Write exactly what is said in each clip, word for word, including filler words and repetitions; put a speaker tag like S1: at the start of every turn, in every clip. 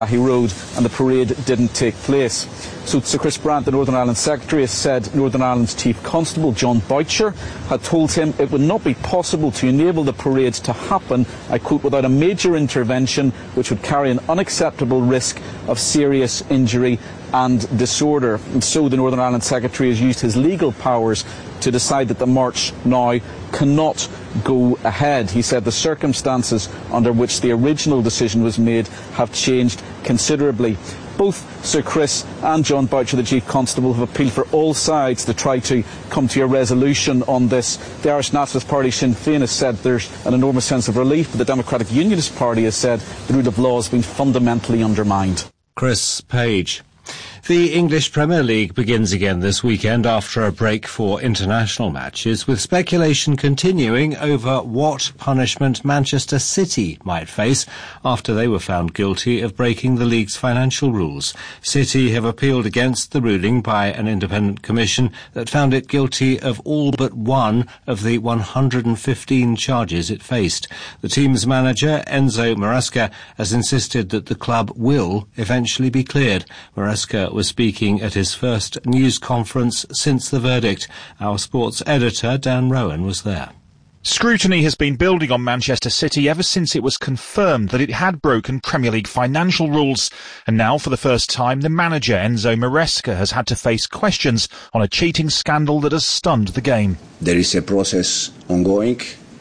S1: He rode and the parade didn't take place. So Sir Chris Brandt, the Northern Ireland Secretary, has said Northern Ireland's Chief Constable, John Boucher, had told him it would not be possible to enable the parade to happen, I quote, without a major intervention which would carry an unacceptable risk of serious injury and disorder. And so the Northern Ireland Secretary has used his legal powers to decide that the march now cannot go ahead. He said the circumstances under which the original decision was made have changed considerably. Both Sir Chris and John Boucher, the Chief Constable, have appealed for all sides to try to come to a resolution on this. The Irish Nationalist Party, Sinn Féin, has said there's an enormous sense of relief, but the Democratic Unionist Party has said the rule of law has been fundamentally undermined.
S2: Chris Page. The English Premier League begins again this weekend after a break for international matches, with speculation continuing over what punishment Manchester City might face after they were found guilty of breaking the league's financial rules. City have appealed against the ruling by an independent commission that found it guilty of all but one of the one hundred fifteen charges it faced. The team's manager, Enzo Maresca, has insisted that the club will eventually be cleared. Maresca was speaking at his first news conference since the verdict. Our sports editor, Dan Rowan, was there.
S3: Scrutiny has been building on Manchester City ever since it was confirmed that it had broken Premier League financial rules. And now, for the first time, the manager, Enzo Maresca, has had to face questions on a cheating scandal that has stunned the game.
S4: There is a process ongoing,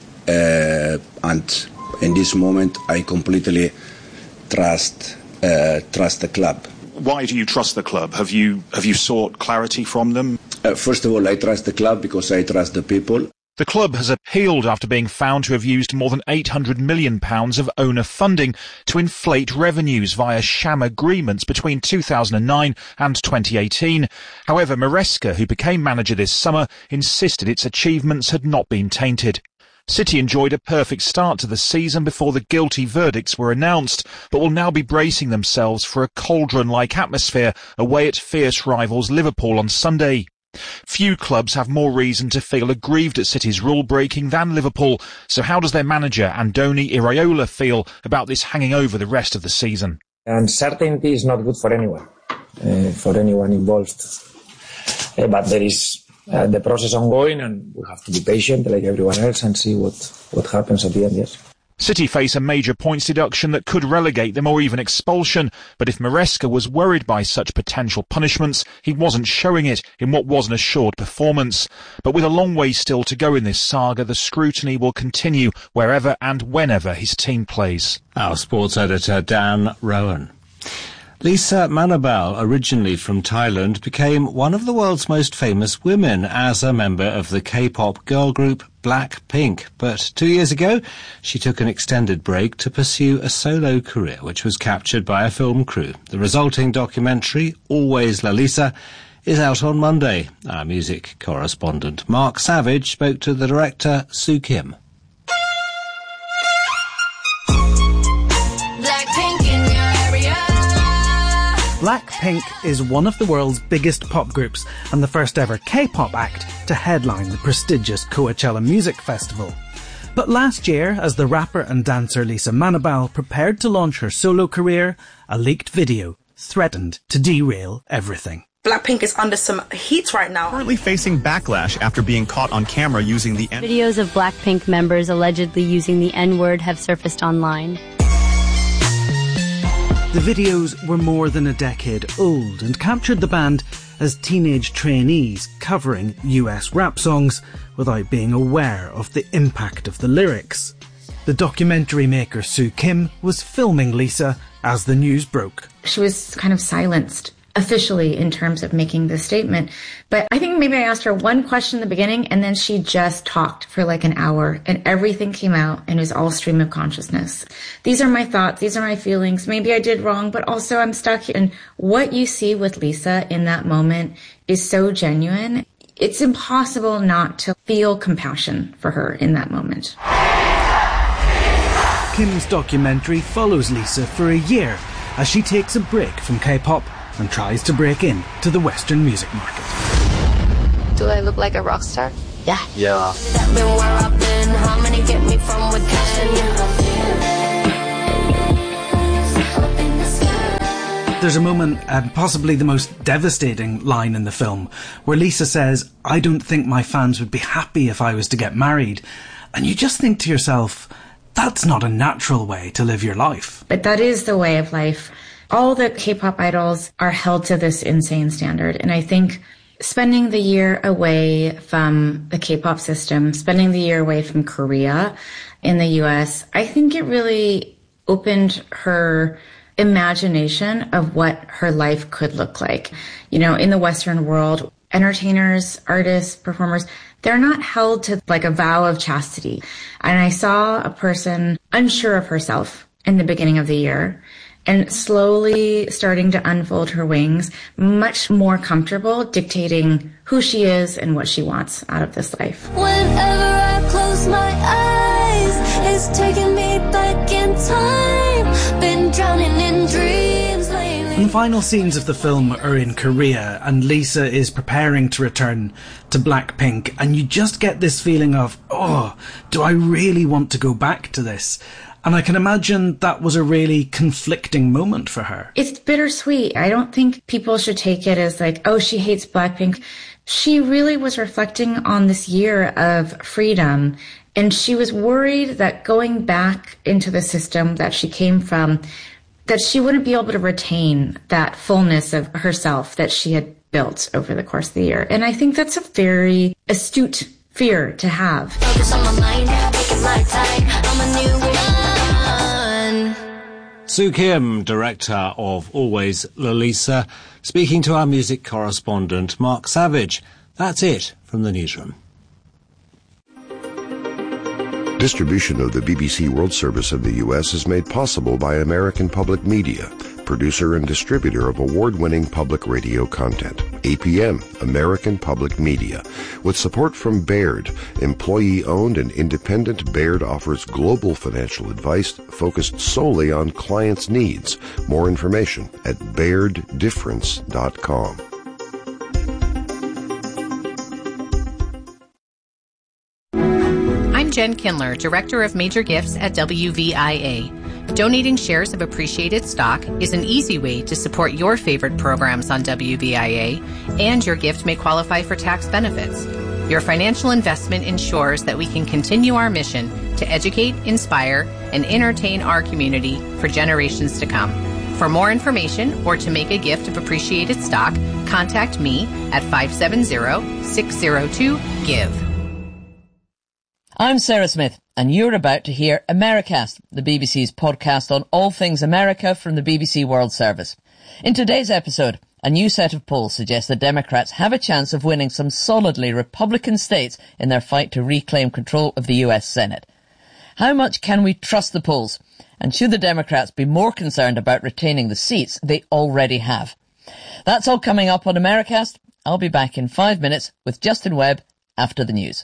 S4: uh, and in this moment I completely trust, uh, trust the club.
S3: Why do you trust the club? Have you have you sought clarity from them?
S4: Uh, first of all, I trust the club because I trust the people.
S3: The club has appealed after being found to have used more than eight hundred million pounds of owner funding to inflate revenues via sham agreements between two thousand nine and twenty eighteen. However, Maresca, who became manager this summer, insisted its achievements had not been tainted. City enjoyed a perfect start to the season before the guilty verdicts were announced, but will now be bracing themselves for a cauldron-like atmosphere away at fierce rivals Liverpool on Sunday. Few clubs have more reason to feel aggrieved at City's rule-breaking than Liverpool, so how does their manager, Andoni Iraola, feel about this hanging over the rest of the season?
S5: Uncertainty is not good for anyone, uh, for anyone involved. Uh, but there is uh, the process ongoing, and we have to be patient like everyone else and see what, what happens at the end, yes.
S3: City face a major points deduction that could relegate them or even expulsion, but if Maresca was worried by such potential punishments, he wasn't showing it in what was an assured performance. But with a long way still to go in this saga, the scrutiny will continue wherever and whenever his team plays.
S2: Our sports editor, Dan Rowan. Lisa Manabal, originally from Thailand, became one of the world's most famous women as a member of the K-pop girl group Blackpink. But two years ago, she took an extended break to pursue a solo career, which was captured by a film crew. The resulting documentary, Always Lalisa, is out on Monday. Our music correspondent Mark Savage spoke to the director, Sue Kim.
S6: Blackpink is one of the world's biggest pop groups and the first ever K-pop act to headline the prestigious Coachella Music Festival. But last year, as the rapper and dancer Lisa Manabal prepared to launch her solo career, a leaked video threatened to derail everything.
S7: Blackpink is under some heat right now.
S8: Currently facing backlash after being caught on camera using the N-
S9: Videos of Blackpink members allegedly using the N-word have surfaced online.
S6: The videos were more than a decade old and captured the band as teenage trainees covering U S rap songs without being aware of the impact of the lyrics. The documentary maker Sue Kim was filming Lisa as the news broke.
S10: She was kind of silenced officially in terms of making this statement. But I think maybe I asked her one question in the beginning and then she just talked for like an hour and everything came out and it was all stream of consciousness. These are my thoughts. These are my feelings. Maybe I did wrong, but also I'm stuck here. And what you see with Lisa in that moment is so genuine. It's impossible not to feel compassion for her in that moment.
S6: Kim's documentary follows Lisa for a year as she takes a break from K-pop and tries to break in to the Western music market.
S11: Do I look like a rock star?
S12: Yeah.
S13: Yeah.
S6: There's a moment, uh, possibly the most devastating line in the film, where Lisa says, "I don't think my fans would be happy if I was to get married." And you just think to yourself, that's not a natural way to live your life.
S10: But that is the way of life. All the K-pop idols are held to this insane standard. And I think spending the year away from the K-pop system, spending the year away from Korea in the U S, I think it really opened her imagination of what her life could look like. You know, in the Western world, entertainers, artists, performers, they're not held to like a vow of chastity. And I saw a person unsure of herself in the beginning of the year and slowly starting to unfold her wings, much more comfortable dictating who she is and what she wants out of this life.
S12: Whenever I close my eyes, it's taking me back in time. Been drowning in dreams lately.
S6: The final scenes of the film are in Korea, and Lisa is preparing to return to Blackpink, and you just get this feeling of, oh, do I really want to go back to this? And I can imagine that was a really conflicting moment for her.
S10: It's bittersweet. I don't think people should take it as like, oh, she hates Blackpink. She really was reflecting on this year of freedom, and she was worried that going back into the system that she came from, that she wouldn't be able to retain that fullness of herself that she had built over the course of the year. And I think that's a very astute fear to have.
S12: Focus on my mind, taking my time. I'm a new woman.
S2: Sue Kim, director of Always Lalisa, speaking to our music correspondent Mark Savage. That's it from the newsroom.
S13: Distribution of the B B C World Service of the U S is made possible by American Public Media, producer and distributor of award-winning public radio content. A P M, American Public Media. With support from Baird, employee-owned and independent, Baird offers global financial advice focused solely on clients' needs. More information at baird difference dot com.
S14: I'm Jen Kindler, Director of Major Gifts at W V I A. Donating shares of appreciated stock is an easy way to support your favorite programs on W V I A, and your gift may qualify for tax benefits. Your financial investment ensures that we can continue our mission to educate, inspire, and entertain our community for generations to come. For more information or to make a gift of appreciated stock, contact me at five seven zero, six zero two, GIVE.
S15: I'm Sarah Smith, and you're about to hear Americast, the B B C's podcast on all things America from the B B C World Service. In today's episode, a new set of polls suggests the Democrats have a chance of winning some solidly Republican states in their fight to reclaim control of the U S Senate. How much can we trust the polls? And should the Democrats be more concerned about retaining the seats they already have? That's all coming up on Americast. I'll be back in five minutes with Justin Webb after the news.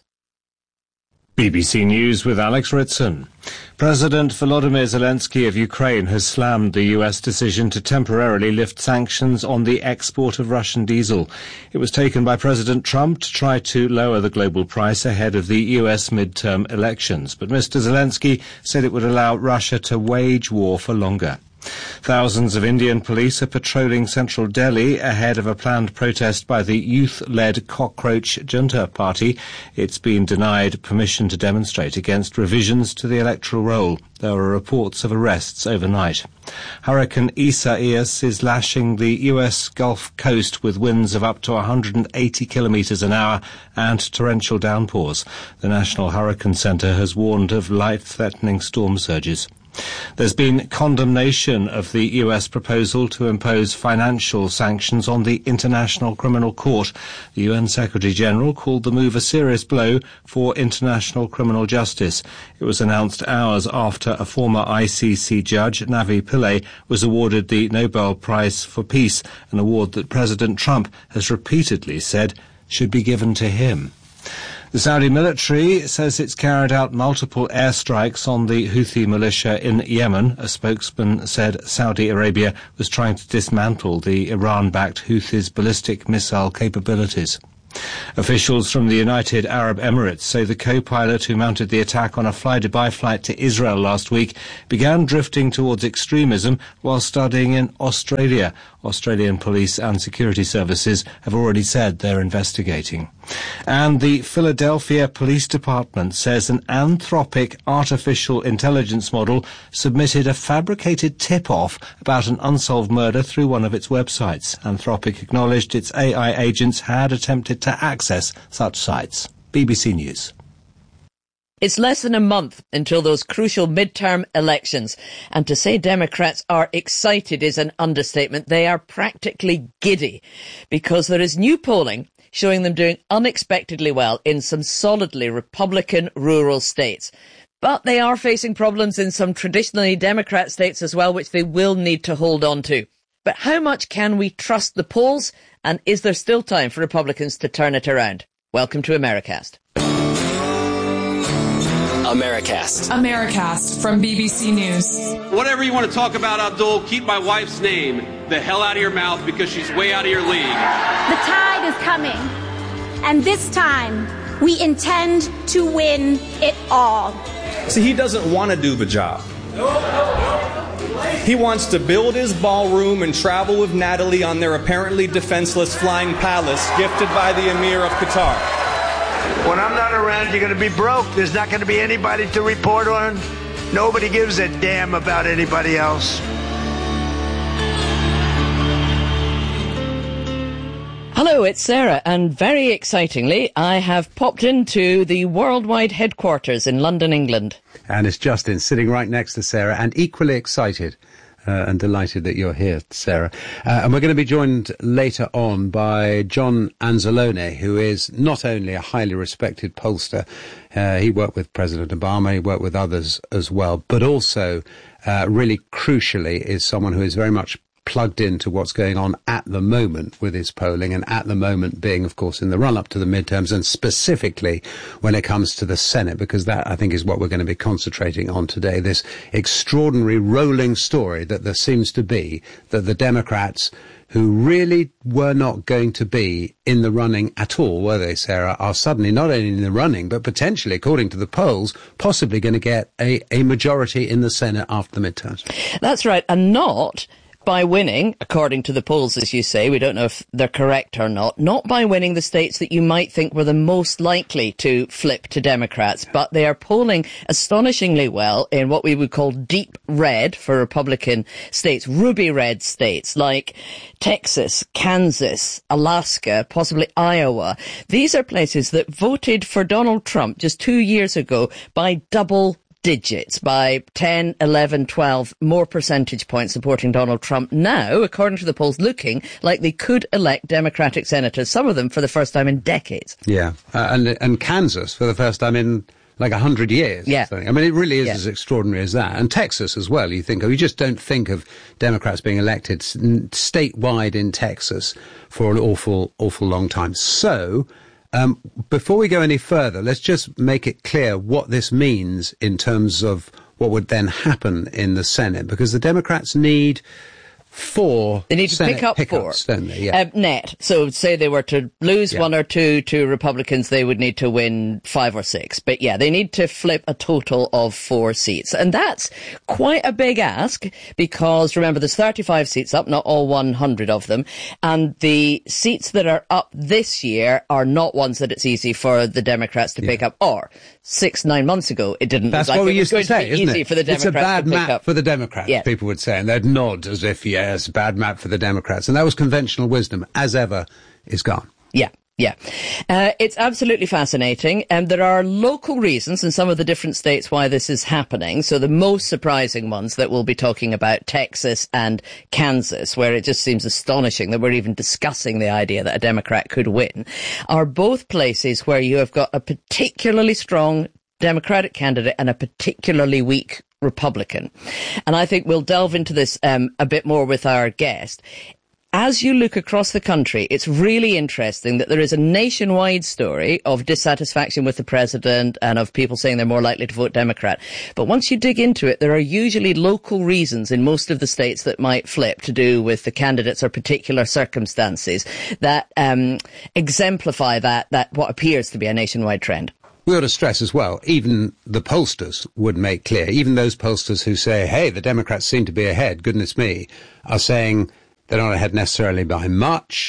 S2: B B C News with Alex Ritson. President Volodymyr Zelensky of Ukraine has slammed the U S decision to temporarily lift sanctions on the export of Russian diesel. It was taken by President Trump to try to lower the global price ahead of the U S midterm elections. But Mister Zelensky said it would allow Russia to wage war for longer. Thousands of Indian police are patrolling central Delhi ahead of a planned protest by the youth-led Cockroach Junta Party. It's been denied permission to demonstrate against revisions to the electoral roll. There were reports of arrests overnight. Hurricane Isaias is lashing the U S Gulf Coast with winds of up to one hundred eighty kilometres an hour and torrential downpours. The National Hurricane Centre has warned of life-threatening storm surges. There's been condemnation of the U S proposal to impose financial sanctions on the International Criminal Court. The U N Secretary-General called the move a serious blow for international criminal justice. It was announced hours after a former I C C judge, Navi Pillay, was awarded the Nobel Prize for Peace, an award that President Trump has repeatedly said should be given to him. The Saudi military says it's carried out multiple airstrikes on the Houthi militia in Yemen. A spokesman said Saudi Arabia was trying to dismantle the Iran-backed Houthis' ballistic missile capabilities. Officials from the United Arab Emirates say the co-pilot who mounted the attack on a fly-Dubai flight to Israel last week began drifting towards extremism while studying in Australia. Australian police and security services have already said they're investigating. And the Philadelphia Police Department says an Anthropic artificial intelligence model submitted a fabricated tip-off about an unsolved murder through one of its websites. Anthropic acknowledged its A I agents had attempted to access such sites. B B C News.
S15: It's less than a month until those crucial midterm elections, and to say Democrats are excited is an understatement. They are practically giddy because there is new polling showing them doing unexpectedly well in some solidly Republican rural states. But they are facing problems in some traditionally Democrat states as well, which they will need to hold on to. But how much can we trust the polls, and is there still time for Republicans to turn it around? Welcome to Americast.
S16: Americast.
S17: Americast from B B C News.
S18: Whatever you want to talk about, Abdul, keep my wife's name the hell out of your mouth because she's way out of your league.
S19: The tide is coming, and this time we intend to win it all.
S20: See, he doesn't want to do the job. He wants to build his ballroom and travel with Natalie on their apparently defenseless flying palace gifted by the Emir of Qatar.
S21: When I'm not around, you're going to be broke. There's not going to be anybody to report on. Nobody gives a damn about anybody else.
S15: Hello, it's Sarah, and very excitingly, I have popped into the worldwide headquarters in London, England.
S22: And it's Justin sitting right next to Sarah, and equally excited uh, and delighted that you're here, Sarah. Uh, and we're going to be joined later on by John Anzalone, who is not only a highly respected pollster, uh, he worked with President Obama, he worked with others as well, but also, uh, really crucially, is someone who is very much plugged into what's going on at the moment with his polling, and at the moment being, of course, in the run-up to the midterms, and specifically when it comes to the Senate, because that, I think, is what we're going to be concentrating on today, this extraordinary rolling story that there seems to be, that the Democrats, who really were not going to be in the running at all, were they, Sarah, are suddenly not only in the running, but potentially, according to the polls, possibly going to get a, a majority in the Senate after the midterms.
S15: That's right, and not by winning, according to the polls, as you say, we don't know if they're correct or not, not by winning the states that you might think were the most likely to flip to Democrats, but they are polling astonishingly well in what we would call deep red for Republican states, ruby red states like Texas, Kansas, Alaska, possibly Iowa. These are places that voted for Donald Trump just two years ago by double digits, by ten, eleven, twelve more percentage points supporting Donald Trump. Now, according to the polls, looking like they could elect Democratic senators, some of them for the first time in decades.
S22: Yeah, uh, and and Kansas for the first time in like a hundred years.
S15: Yeah.
S22: I mean, it really is
S15: yeah.
S22: as extraordinary as that. And Texas as well. You think of, you just don't think of Democrats being elected s- statewide in Texas for an awful, awful long time. So, Um, before we go any further, let's just make it clear what this means in terms of what would then happen in the Senate, because the Democrats need four
S15: They need to
S22: Senate
S15: pick up
S22: pickups,
S15: four.
S22: don't they? Yeah.
S15: Uh, net. So say they were to lose
S22: Yeah.
S15: one or two to Republicans, they would need to win five or six. But yeah, they need to flip a total of four seats. And that's quite a big ask because, remember, there's thirty-five seats up, not all one hundred of them. And the seats that are up this year are not ones that it's easy for the Democrats to
S22: Yeah.
S15: pick up. Or six, nine months ago, it didn't
S22: That's
S15: look like
S22: what we
S15: it was
S22: used to
S15: going
S22: say,
S15: to be
S22: isn't
S15: easy
S22: it?
S15: for the Democrats
S22: it's a bad
S15: to pick
S22: map
S15: up.
S22: for the Democrats,
S15: Yeah.
S22: people would say, and they'd nod as if, yes, bad map for the Democrats. And that was conventional wisdom, as ever, is gone.
S15: Yeah. Yeah, uh, it's absolutely fascinating. And there are local reasons in some of the different states why this is happening. So the most surprising ones that we'll be talking about, Texas and Kansas, where it just seems astonishing that we're even discussing the idea that a Democrat could win, are both places where you have got a particularly strong Democratic candidate and a particularly weak Republican. And I think we'll delve into this um, a bit more with our guest. as you look across the country, it's really interesting that there is a nationwide story of dissatisfaction with the president and of people saying they're more likely to vote Democrat. But once you dig into it, there are usually local reasons in most of the states that might flip to do with the candidates or particular circumstances that um, exemplify that, that what appears to be a nationwide trend.
S22: We ought to stress as well, even the pollsters would make clear, even those pollsters who say, hey, the Democrats seem to be ahead, goodness me, are saying they're not ahead necessarily by much.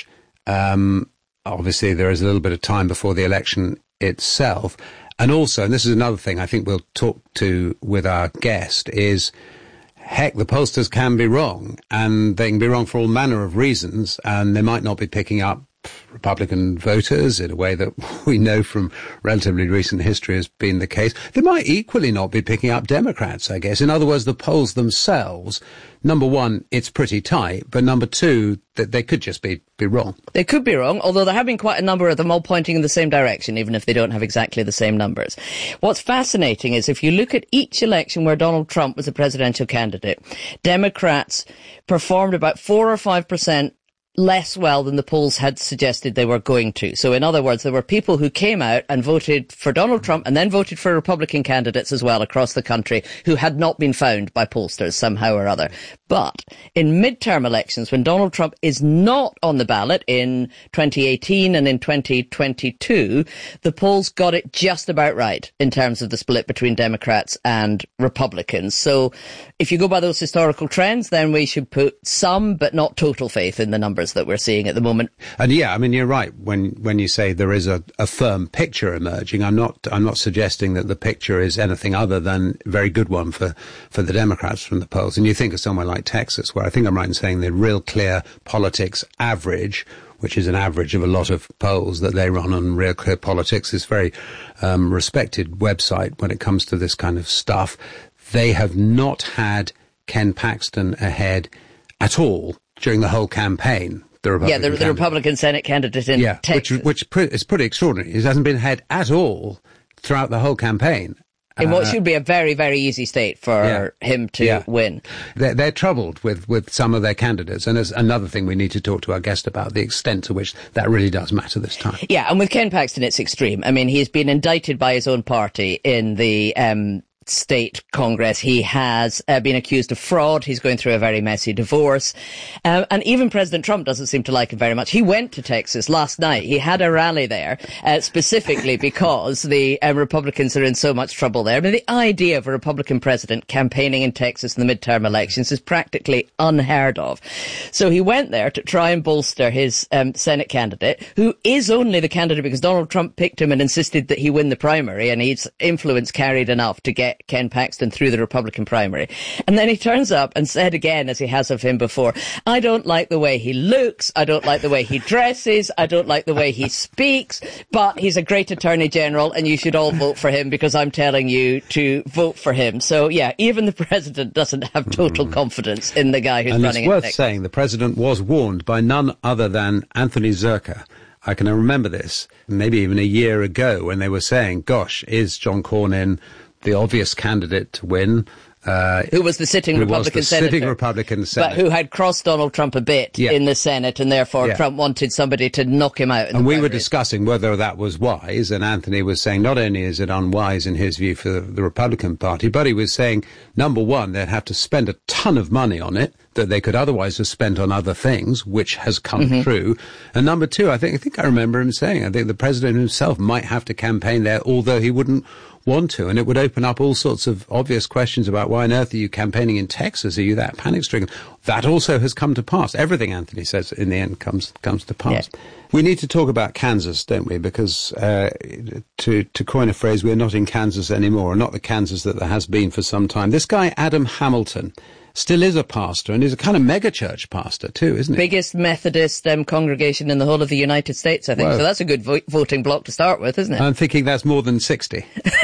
S22: Um, obviously, there is a little bit of time before the election itself. And also, and this is another thing I think we'll talk to with our guest, is, heck, the pollsters can be wrong, and they can be wrong for all manner of reasons, and they might not be picking up Republican voters in a way that we know from relatively recent history has been the case. They might equally not be picking up Democrats, I guess. In other words, the polls themselves, number one, it's pretty tight, but number two, that they could just be, be wrong.
S15: They could be wrong, although there have been quite a number of them all pointing in the same direction, even if they don't have exactly the same numbers. What's fascinating is if you look at each election where Donald Trump was a presidential candidate, Democrats performed about four or five percent less well than the polls had suggested they were going to. So in other words, there were people who came out and voted for Donald Trump and then voted for Republican candidates as well across the country who had not been found by pollsters somehow or other. But in midterm elections, when Donald Trump is not on the ballot in twenty eighteen and in twenty twenty-two, the polls got it just about right in terms of the split between Democrats and Republicans. So if you go by those historical trends, then we should put some but not total faith in the numbers that we're seeing at the moment.
S22: And yeah, I mean, you're right when when you say there is a, a firm picture emerging. I'm not I'm not suggesting that the picture is anything other than a very good one for, for the Democrats from the polls. And you think of somewhere like Texas, where I think I'm right in saying the Real Clear Politics average, which is an average of a lot of polls that they run on Real Clear Politics, is a very um, respected website when it comes to this kind of stuff. They have not had Ken Paxton ahead at all during the whole campaign. The Republican
S15: yeah, the, the Republican Senate candidate in
S22: yeah,
S15: Texas.
S22: Which, which pre- is pretty extraordinary. He hasn't been ahead at all throughout the whole campaign.
S15: In what
S22: uh,
S15: should be a very, very easy state for
S22: yeah,
S15: him to
S22: yeah.
S15: win.
S22: They're, they're troubled with, with some of their candidates. And there's another thing we need to talk to our guest about, the extent to which that really does matter this time.
S15: Yeah, and with Ken Paxton, it's extreme. I mean, he's been indicted by his own party in the um state Congress. He has uh, been accused of fraud. He's going through a very messy divorce. Um, and even President Trump doesn't seem to like him very much. He went to Texas last night. He had a rally there, uh, specifically because the uh, Republicans are in so much trouble there. I mean, the idea of a Republican president campaigning in Texas in the midterm elections is practically unheard of. So he went there to try and bolster his um, Senate candidate, who is only the candidate because Donald Trump picked him and insisted that he win the primary, and his influence carried enough to get Ken Paxton through the Republican primary. And then he turns up and said again, as he has of him before, I don't like the way he looks, I don't like the way he dresses, I don't like the way he speaks, but he's a great attorney general and you should all vote for him because I'm telling you to vote for him. So yeah, even the president doesn't have total mm. confidence in the guy who's
S22: and
S15: running
S22: it. And it's worth
S15: next.
S22: saying the president was warned by none other than Anthony Zerka. I can remember this, maybe even a year ago, when they were saying, gosh, is John Cornyn the obvious candidate to win? Uh,
S15: who was the sitting
S22: who
S15: Republican
S22: was the
S15: senator,
S22: sitting Republican senator,
S15: but who had crossed Donald Trump a bit
S22: yeah.
S15: in the Senate, and therefore
S22: yeah.
S15: Trump wanted somebody to knock him out. In
S22: and
S15: the
S22: we
S15: primaries.
S22: were discussing whether that was wise, and Anthony was saying not only is it unwise in his view for the, the Republican Party, but he was saying, number one, they'd have to spend a ton of money on it that they could otherwise have spent on other things, which has come
S15: mm-hmm.
S22: true. And number two, I think I think I remember him saying, I think the president himself might have to campaign there, although he wouldn't want to, and it would open up all sorts of obvious questions about why on earth are you campaigning in Texas? Are you that panic-stricken? That also has come to pass. Everything Anthony says in the end comes comes to pass. Yeah. We need to talk about Kansas, don't we? Because uh, to to coin a phrase, we're not in Kansas anymore, or not the Kansas that there has been for some time. This guy, Adam Hamilton, still is a pastor, and he's a kind of mega-church pastor too, isn't he?
S15: Biggest Methodist um, congregation in the whole of the United States, I think. Whoa. So that's a good vo- voting block to start with, isn't it?
S22: I'm thinking that's more than sixty.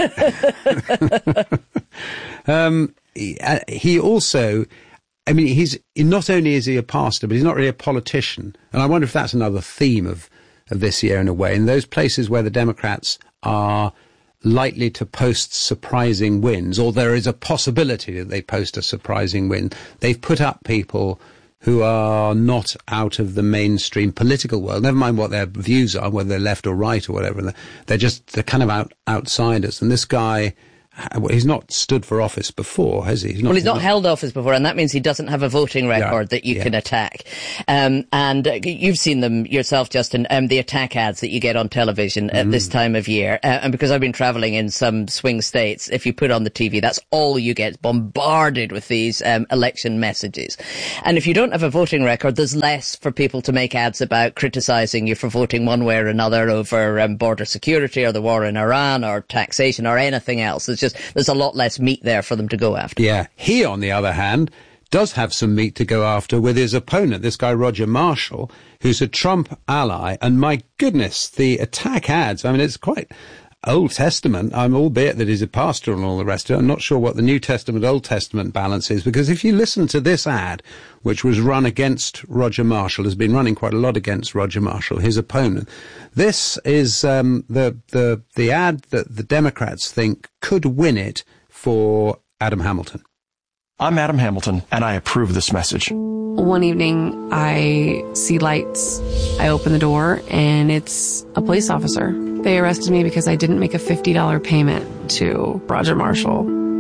S22: um, he, uh, he also, I mean, he's not only is he a pastor, but he's not really a politician. And I wonder if that's another theme of, of this year in a way. In those places where the Democrats are likely to post surprising wins, or there is a possibility that they post a surprising win, they've put up people who are not out of the mainstream political world. Never mind what their views are, whether they're left or right or whatever. They're just, they're kind of out, outsiders. And this guy, well, he's not stood for office before, has he? He's not,
S15: well, he's not, he's not held office before, and that means he doesn't have a voting record yeah, that you yeah. can attack. Um, and uh, you've seen them yourself, Justin, um, the attack ads that you get on television at mm. this time of year. Uh, and because I've been travelling in some swing states, if you put on the T V, that's all you get, bombarded with these um, election messages. And if you don't have a voting record, there's less for people to make ads about criticising you for voting one way or another over um, border security or the war in Iran or taxation or anything else. There's just, there's a lot less meat there for them to go after.
S22: Yeah. He, on the other hand, does have some meat to go after with his opponent, this guy Roger Marshall, who's a Trump ally. And my goodness, the attack ads, I mean, it's quite Old Testament, um, albeit that he's a pastor and all the rest of it. I'm not sure what the New Testament, Old Testament balance is, because if you listen to this ad, which was run against Roger Marshall, has been running quite a lot against Roger Marshall, his opponent, this is um, the, the, the ad that the Democrats think could win it for Adam Hamilton.
S1: I'm Adam Hamilton, and I approve this message.
S16: One evening, I see lights. I open the door, and it's a police officer. They arrested me because I didn't make a fifty dollars payment to Roger Marshall.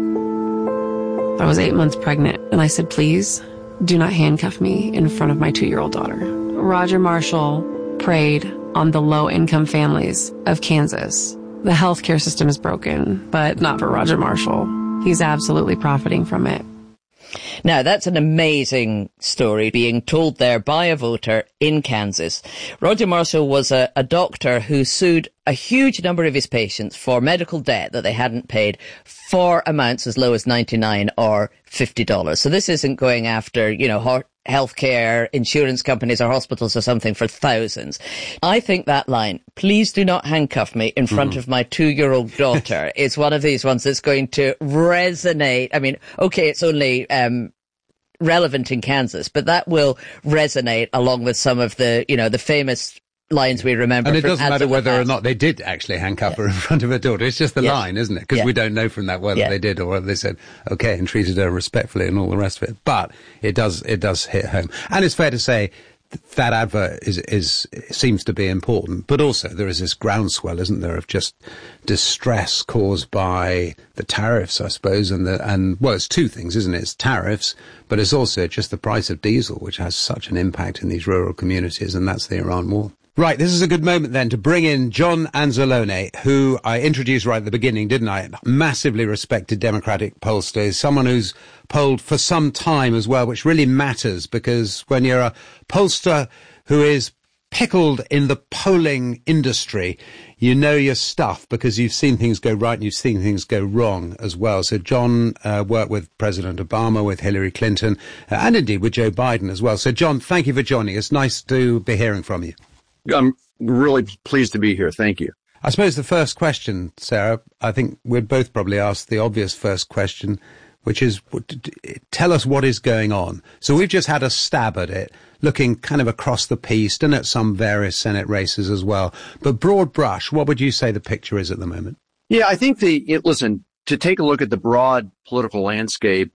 S16: I was eight months pregnant, and I said, please, do not handcuff me in front of my two-year-old daughter. Roger Marshall preyed on the low-income families of Kansas. The healthcare system is broken, but not for Roger Marshall. He's absolutely profiting from it.
S15: Now, that's an amazing story being told there by a voter in Kansas. Roger Marshall was a, a doctor who sued a huge number of his patients for medical debt that they hadn't paid for amounts as low as ninety-nine dollars or fifty dollars. So this isn't going after, you know, healthcare, insurance companies or hospitals or something for thousands. I think that line, please do not handcuff me in front mm. of my two-year-old daughter, is one of these ones that's going to resonate. I mean, okay, it's only um relevant in Kansas, but that will resonate along with some of the, you know, the famous lines we remember.
S22: And it doesn't matter whether or not they did actually handcuff yeah. her in front of her daughter. It's just the yeah. line, isn't it? Because yeah. we don't know from that whether yeah. they did or whether they said, okay, and treated her respectfully and all the rest of it. But it does, it does hit home. And it's fair to say that advert is, is, seems to be important, but also there is this groundswell, isn't there, of just distress caused by the tariffs, I suppose, and the, and, well, it's two things, isn't it? It's tariffs, but it's also just the price of diesel, which has such an impact in these rural communities, and that's the Iran war. Right, this is a good moment then to bring in John Anzalone, who I introduced right at the beginning, didn't I? Massively respected Democratic pollster, someone who's polled for some time as well, which really matters, because when you're a pollster who is pickled in the polling industry, you know your stuff because you've seen things go right and you've seen things go wrong as well. So John uh, worked with President Obama, with Hillary Clinton, uh, and indeed with Joe Biden as well. So John, thank you for joining us. Nice to be hearing from you.
S23: I'm really pleased to be here. Thank you.
S22: I suppose the first question, Sarah, I think we'd both probably ask the obvious first question, which is, tell us what is going on. So we've just had a stab at it, looking kind of across the piece and at some various Senate races as well. But broad brush, what would you say the picture is at the moment?
S23: Yeah, I think the, it, listen, to take a look at the broad political landscape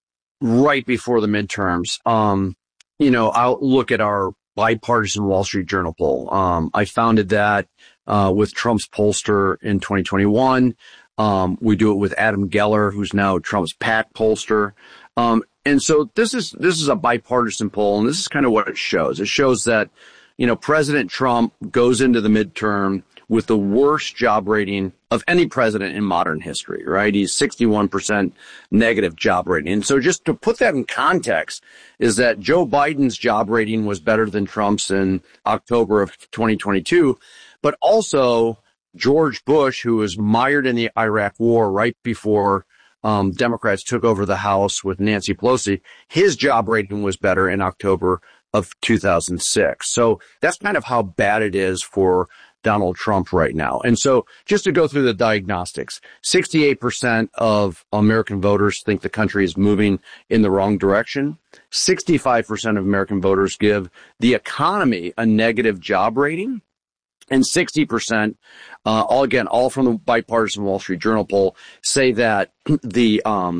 S23: right before the midterms, um, you know, I'll look at our bipartisan Wall Street Journal poll. Um, I founded that, uh, with Trump's pollster in twenty twenty-one. Um, we do it with Adam Geller, who's now Trump's PAC pollster. Um, and so this is, this is a bipartisan poll, and this is kind of what it shows. It shows that, you know, President Trump goes into the midterm with the worst job rating of any president in modern history, right? He's sixty-one percent negative job rating. And so just to put that in context is that Joe Biden's job rating was better than Trump's in October of twenty twenty-two, but also George Bush, who was mired in the Iraq war right before um, Democrats took over the House with Nancy Pelosi, his job rating was better in October of two thousand six. So that's kind of how bad it is for Donald Trump right now. And so just to go through the diagnostics, sixty-eight percent of American voters think the country is moving in the wrong direction. sixty-five percent of American voters give the economy a negative job rating. And sixty percent, uh, all again, all from the bipartisan Wall Street Journal poll, say that the, um,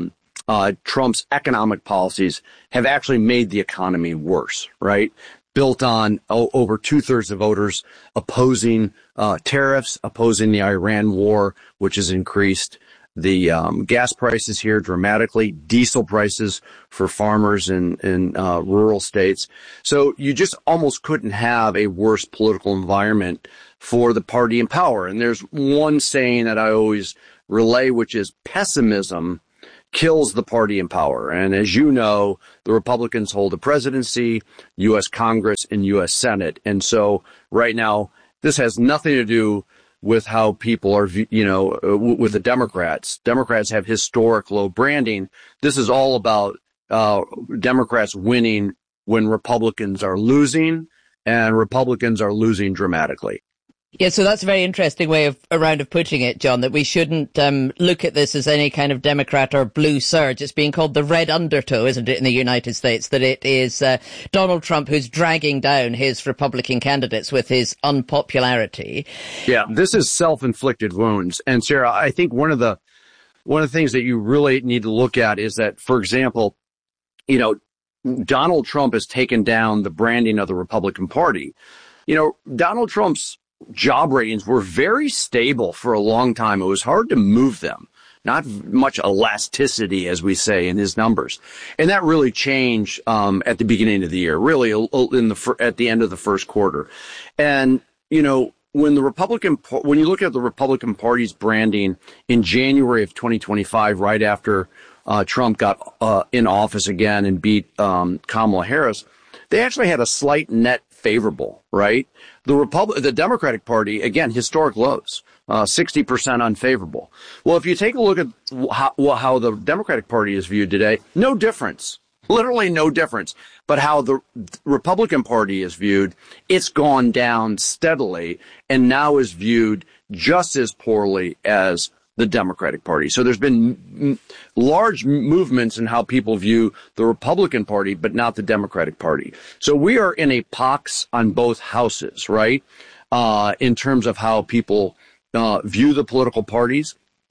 S23: uh, Trump's economic policies have actually made the economy worse, right? Built on oh, over two-thirds of voters opposing uh, tariffs, opposing the Iran war, which has increased the um, gas prices here dramatically, diesel prices for farmers in, in uh, rural states. So you just almost couldn't have a worse political environment for the party in power. And there's one saying that I always relay, which is pessimism kills the party in power. And as you know, the Republicans hold the presidency, U S Congress, and U S Senate. And so right now, this has nothing to do with how people are, you know, with the Democrats. Democrats have historic low branding. This is all about uh, Democrats winning when Republicans are losing, and Republicans are losing dramatically.
S15: Yeah, so that's a very interesting way of around of putting it, John, that we shouldn't um, look at this as any kind of Democrat or blue surge. It's being called the red undertow, isn't it, in the United States, that it is uh, Donald Trump who's dragging down his Republican candidates with his unpopularity.
S23: Yeah, this is self-inflicted wounds. And Sarah, I think one of the one of the things that you really need to look at is that, for example, you know, Donald Trump has taken down the branding of the Republican Party. You know, Donald Trump's job ratings were very stable for a long time. It was hard to move them. Not much elasticity, as we say, in his numbers. And that really changed um, at the beginning of the year, really in the at the end of the first quarter. And, you know, when the Republican, when you look at the Republican Party's branding in January of twenty twenty-five, right after uh, Trump got uh, in office again and beat um, Kamala Harris, they actually had a slight net favorable, right? The Republic, the Democratic Party, again, historic lows, uh, sixty percent unfavorable. Well, if you take a look at how, how the Democratic Party is viewed today, no difference, literally no difference. But how the Republican Party is viewed, it's gone down steadily and now is viewed just as poorly as the Democratic Party. So there's been m- large movements in how people view the Republican Party, but not the Democratic Party. So we are in a pox on both houses, right? Uh, in terms of how people uh, view the political parties.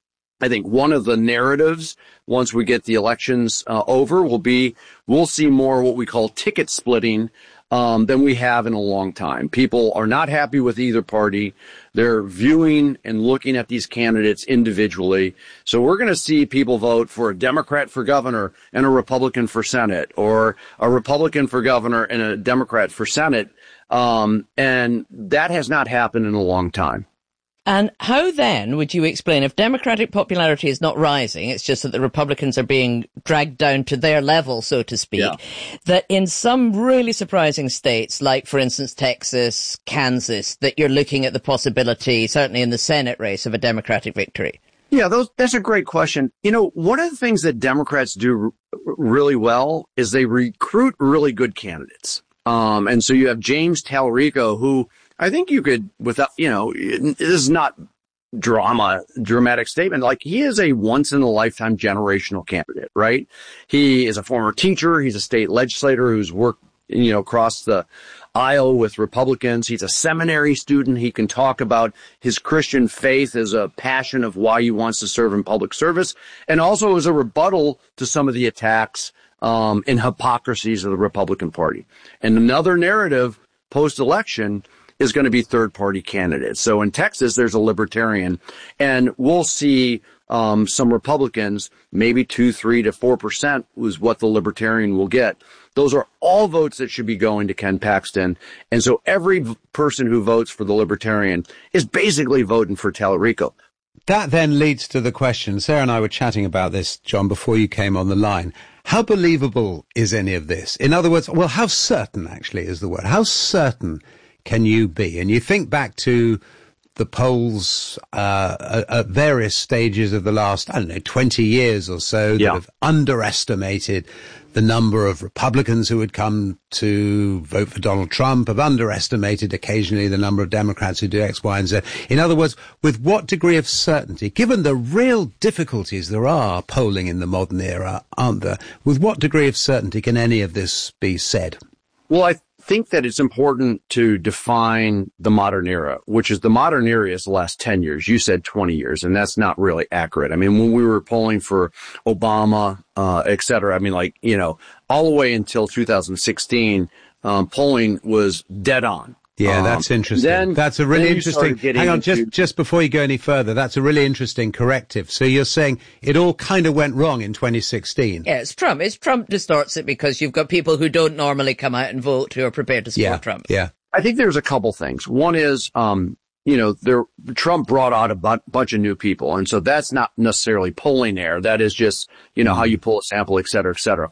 S23: I think one of the narratives, once we get the elections uh, over, will be we'll see more what we call ticket splitting um, than we have in a long time. People are not happy with either party. They're viewing and looking at these candidates individually. So we're going to see people vote for a Democrat for governor and a Republican for Senate, or a Republican for governor and a Democrat for Senate. Um, and that has not happened in a long time.
S15: And how then would you explain, if Democratic popularity is not rising, it's just that the Republicans are being dragged down to their level, so to speak, yeah. that in some really surprising states, like, for instance, Texas, Kansas, that you're looking at the possibility, certainly in the Senate race, of a Democratic victory?
S23: Yeah, those, that's a great question. You know, one of the things that Democrats do r- really well is they recruit really good candidates. Um, and so you have James Tallarico, who I think you could, without, you know, this is not drama, dramatic statement. Like, he is a once in a lifetime generational candidate, right? He is a former teacher. He's a state legislator who's worked, you know, across the aisle with Republicans. He's a seminary student. He can talk about his Christian faith as a passion of why he wants to serve in public service, and also as a rebuttal to some of the attacks um, and hypocrisies of the Republican Party. And another narrative post-election is going to be third-party candidates. So in Texas, there's a libertarian, and we'll see um, some Republicans, maybe two, three to four percent was what the libertarian will get. Those are all votes that should be going to Ken Paxton. And so every v- person who votes for the libertarian is basically voting for Tallarico.
S22: That then leads to the question. Sarah and I were chatting about this, John, before you came on the line. How believable is any of this? In other words, well, how certain actually is the word? How certain can you be? And you think back to the polls uh, at, at various stages of the last, I don't know, twenty years or so that yeah. have underestimated the number of Republicans who would come to vote for Donald Trump, have underestimated occasionally the number of Democrats who do X, Y, and Z. In other words, with what degree of certainty, given the real difficulties there are polling in the modern era, aren't there, with what degree of certainty can any of this be said?
S23: Well, I think that it's important to define the modern era, which is the modern era is the last ten years. You said twenty years, and that's not really accurate. I mean, when we were polling for Obama, uh, et cetera, I mean, like, you know, all the way until two thousand sixteen, um, polling was dead on.
S22: Yeah, that's
S23: um,
S22: interesting.
S23: Then,
S22: that's a really interesting. Hang on, just just before you go any further, that's a really interesting corrective. So you're saying it all kind of went wrong in twenty sixteen.
S15: Yeah, it's Trump. It's Trump distorts it because you've got people who don't normally come out and vote who are prepared to support
S23: yeah,
S15: Trump.
S23: Yeah, I think there's a couple things. One is, um, you know, there Trump brought out a bu- bunch of new people, and so that's not necessarily polling error. That is just, you know, mm-hmm. how you pull a sample, et cetera, et cetera.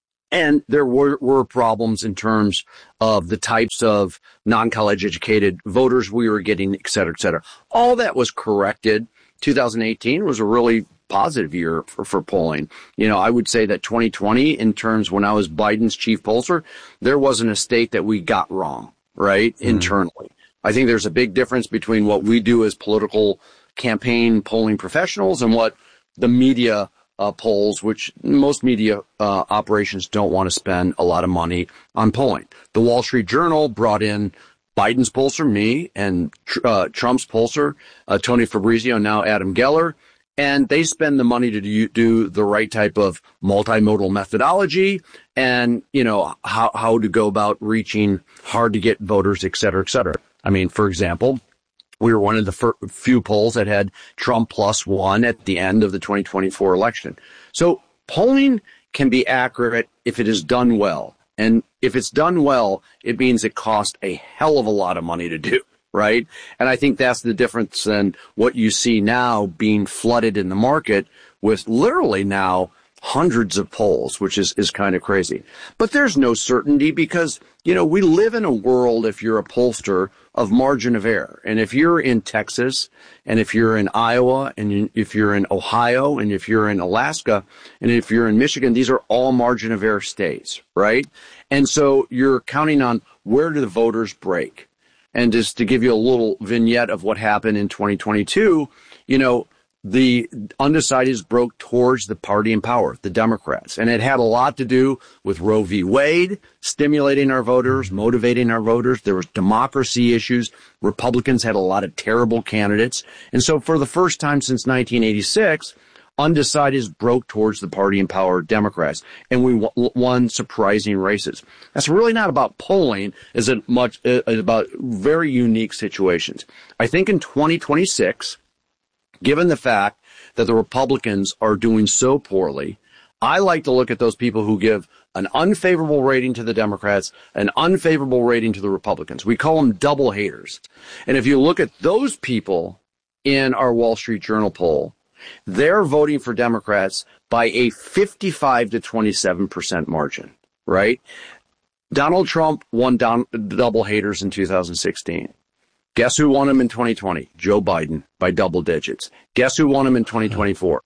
S23: And there were, were problems in terms of the types of non-college educated voters we were getting, et cetera, et cetera. All that was corrected. two thousand eighteen was a really positive year for, for polling. You know, I would say that twenty twenty, in terms when I was Biden's chief pollster, there wasn't a state that we got wrong, right? Mm. Internally. I think there's a big difference between what we do as political campaign polling professionals and what the media Uh, polls, which most media uh, operations don't want to spend a lot of money on polling. The Wall Street Journal brought in Biden's pollster, me, and uh, Trump's pollster, uh, Tony Fabrizio, now Adam Geller, and they spend the money to do, do the right type of multimodal methodology and, you know, how, how to go about reaching hard to get voters, et cetera, et cetera. I mean, for example, we were one of the fir- few polls that had Trump plus one at the end of the twenty twenty-four election. So polling can be accurate if it is done well. And if it's done well, it means it costs a hell of a lot of money to do, right? And I think that's the difference than what you see now being flooded in the market with literally now hundreds of polls, which is, is kind of crazy. But there's no certainty because, you know, we live in a world, if you're a pollster, of margin of error. And if you're in Texas, and if you're in Iowa, and if you're in Ohio, and if you're in Alaska, and if you're in Michigan, these are all margin of error states, right? And so you're counting on where do the voters break. And just to give you a little vignette of what happened in twenty twenty-two, you know, the undecideds broke towards the party in power, the Democrats. And it had a lot to do with Roe v. Wade, stimulating our voters, motivating our voters. There was democracy issues. Republicans had a lot of terrible candidates. And so for the first time since nineteen eighty-six, undecideds broke towards the party in power, Democrats. And we w- won surprising races. That's really not about polling, is it much uh, about very unique situations. I think in twenty twenty-six, given the fact that the Republicans are doing so poorly, I like to look at those people who give an unfavorable rating to the Democrats, an unfavorable rating to the Republicans. We call them double haters. And if you look at those people in our Wall Street Journal poll, they're voting for Democrats by a fifty-five to twenty-seven percent margin, right? Donald Trump won down, double haters in two thousand sixteen. Guess who won him in twenty twenty? Joe Biden by double digits. Guess who won him in twenty twenty-four?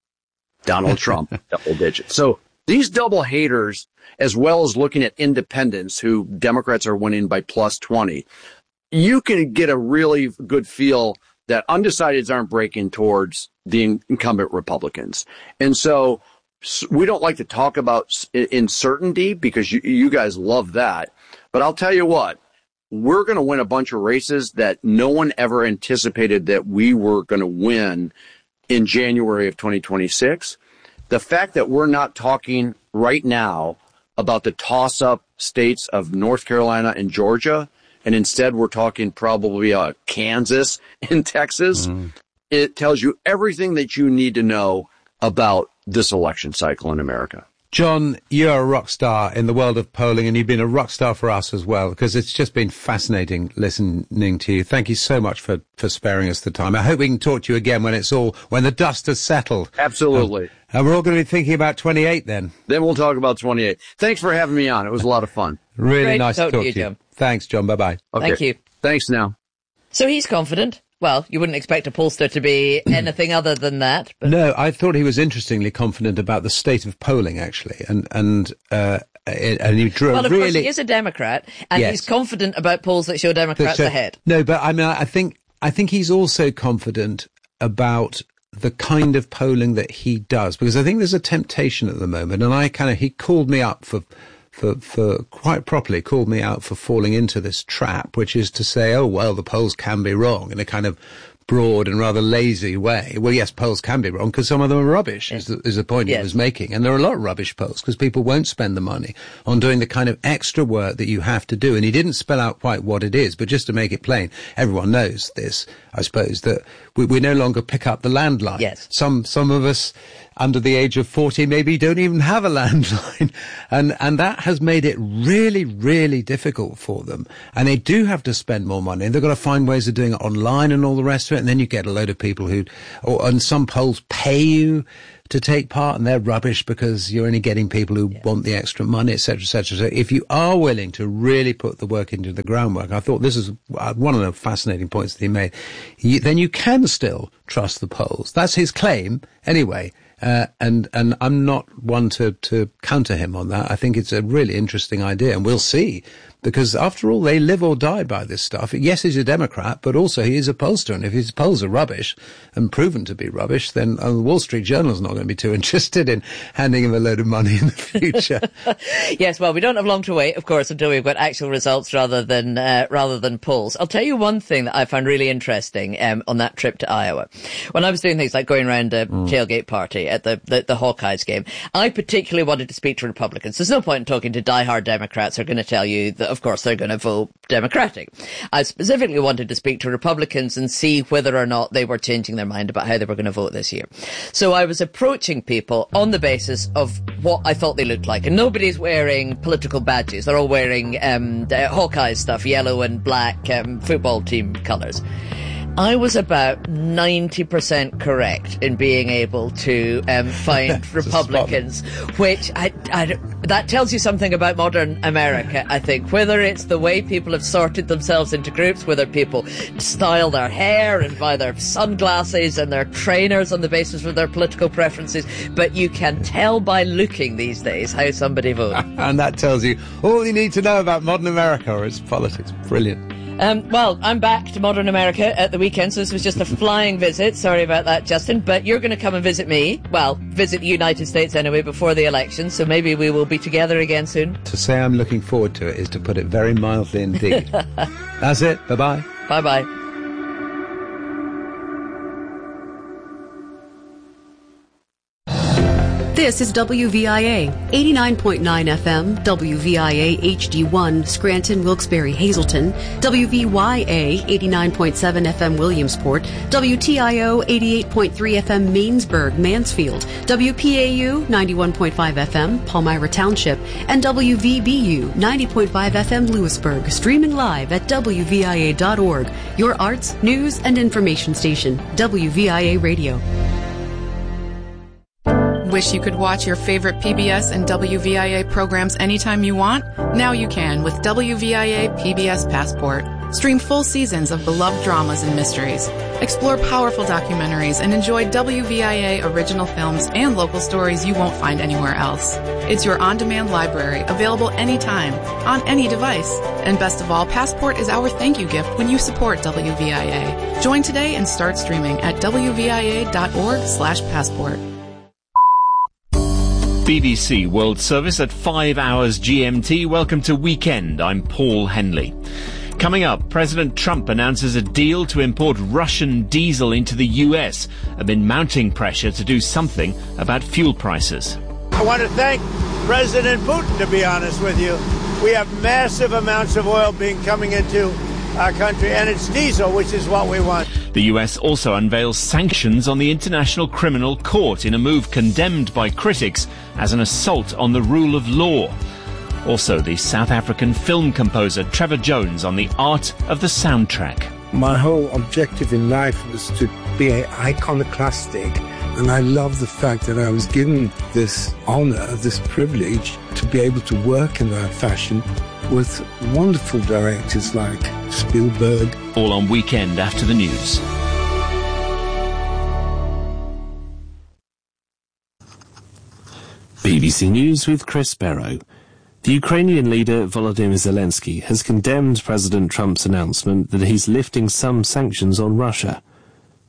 S23: Donald Trump, double digits. So these double haters, as well as looking at independents who Democrats are winning by plus twenty, you can get a really good feel that undecideds aren't breaking towards the incumbent Republicans. And so we don't like to talk about uncertainty because you, you guys love that. But I'll tell you what. We're going to win a bunch of races that no one ever anticipated that we were going to win in January of twenty twenty-six. The fact that we're not talking right now about the toss-up states of North Carolina and Georgia, and instead we're talking probably uh, Kansas and Texas, mm. It tells you everything that you need to know about this election cycle in America.
S22: John, you're a rock star in the world of polling, and you've been a rock star for us as well, because it's just been fascinating listening to you. Thank you so much for, for sparing us the time. I hope we can talk to you again when it's all, when the dust has settled.
S23: Absolutely.
S22: Um, and we're all going to be thinking about twenty-eight then.
S23: Then we'll talk about twenty-eight. Thanks for having me on. It was a lot of fun.
S22: Really
S15: Great
S22: nice to talk, to,
S15: to you,
S22: to you.
S15: John.
S22: Thanks, John. Bye-bye.
S23: Okay.
S15: Thank you.
S23: Thanks now.
S15: So he's confident. Well, you wouldn't expect a pollster to be anything other than that. But
S22: no, I thought he was interestingly confident about the state of polling, actually, and and uh, and he drew
S15: well,
S22: a
S15: of
S22: really.
S15: course, he is a Democrat, and
S22: yes.
S15: he's confident about polls that show Democrats
S22: that show,
S15: ahead.
S22: No, but I mean, I think I think he's also confident about the kind of polling that he does, because I think there's a temptation at the moment, and I kind of he called me up for for, for quite properly called me out for falling into this trap, which is to say, oh, well, the polls can be wrong in a kind of broad and rather lazy way. Well, yes, polls can be wrong because some of them are rubbish, is the, is the point
S15: yes.
S22: he was making. And there are a lot of rubbish polls because people won't spend the money on doing the kind of extra work that you have to do. And he didn't spell out quite what it is, but just to make it plain, everyone knows this, I suppose, that we, we no longer pick up the landline.
S15: Yes.
S22: Some, some of us under the age of forty maybe don't even have a landline. And, and that has made it really, really difficult for them. And they do have to spend more money. And they've got to find ways of doing it online and all the rest of it. And then you get a load of people who, or, and some polls pay you to take part, and they're rubbish because you're only getting people who yeah. want the extra money, et cetera, et cetera. So if you are willing to really put the work into the groundwork, I thought this is one of the fascinating points that he made, you, then you can still trust the polls. That's his claim, anyway. Uh, and, and I'm not one to, to counter him on that. I think it's a really interesting idea, and we'll see. Because after all, they live or die by this stuff. Yes, he's a Democrat, but also he is a pollster. And if his polls are rubbish and proven to be rubbish, then uh, the Wall Street Journal is not going to be too interested in handing him a load of money in the future.
S15: Yes, well, we don't have long to wait, of course, until we've got actual results rather than uh, rather than polls. I'll tell you one thing that I found really interesting um, on that trip to Iowa. When I was doing things like going around a mm. tailgate party at the, the, the Hawkeyes game, I particularly wanted to speak to Republicans. There's no point in talking to diehard Democrats who are going to tell you that, of course, they're going to vote Democratic. I specifically wanted to speak to Republicans and see whether or not they were changing their mind about how they were going to vote this year. So I was approaching people on the basis of what I thought they looked like. And nobody's wearing political badges. They're all wearing um, Hawkeye stuff, yellow and black um, football team colours. I was about ninety percent correct in being able to um, find Republicans, which I, I, that tells you something about modern America, I think. Whether it's the way people have sorted themselves into groups, whether people style their hair and buy their sunglasses and their trainers on the basis of their political preferences, but you can tell by looking these days how somebody votes.
S22: And that tells you all you need to know about modern America or its politics. Brilliant.
S15: Um, well, I'm back to modern America at the weekend, so this was just a flying visit. Sorry about that, Justin, but you're going to come and visit me. Well, visit the United States anyway before the election, so maybe we will be together again soon.
S22: To say I'm looking forward to it is to put it very mildly indeed. That's it. Bye-bye.
S15: Bye-bye.
S3: This is W V I A, eighty-nine point nine F M, W V I A H D one, Scranton, Wilkes-Barre, Hazleton, W V Y A, eighty-nine point seven F M, Williamsport, W T I O, eighty-eight point three F M, Mainsburg, Mansfield, W P A U, ninety-one point five F M, Palmyra Township, and W V B U, ninety point five F M, Lewisburg, streaming live at W V I A dot org, your arts, news, and information station, W V I A Radio.
S17: Wish you could watch your favorite P B S and W V I A programs anytime you want? Now you can with W V I A P B S Passport. Stream full seasons of beloved dramas and mysteries. Explore powerful documentaries and enjoy W V I A original films and local stories you won't find anywhere else. It's your on-demand library, available anytime, on any device. And best of all, Passport is our thank you gift when you support W V I A. Join today and start streaming at W V I A dot org slash passport.
S4: B B C World Service at five hours G M T. Welcome to Weekend. I'm Paul Henley. Coming up, President Trump announces a deal to import Russian diesel into the U S amid mounting pressure to do something about fuel prices.
S21: I want to thank President Putin, to be honest with you. We have massive amounts of oil being coming into our country, and it's diesel, which is what we want.
S4: The U S also unveils sanctions on the International Criminal Court in a move condemned by critics as an assault on the rule of law. Also, the South African film composer Trevor Jones on the art of the soundtrack.
S5: My whole objective in life was to be iconoclastic, and I love the fact that I was given this honor, this privilege, to be able to work in that fashion with wonderful directors like Spielberg.
S4: All on Weekend after the news.
S24: B B C News with Chris Barrow. The Ukrainian leader Volodymyr Zelensky has condemned President Trump's announcement that he's lifting some sanctions on Russia.